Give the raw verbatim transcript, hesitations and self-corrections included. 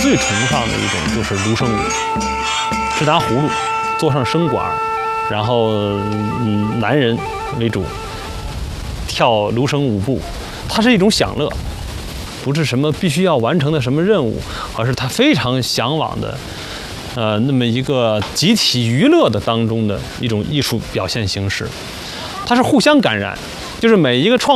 最崇尚的一种就是芦笙舞，是拿葫芦做上笙管，然后嗯男人为主跳芦笙舞步，它是一种享乐，不是什么必须要完成的什么任务，而是他非常向往的。呃，那么一个集体娱乐的当中的一种艺术表现形式，它是互相感染，就是每一个创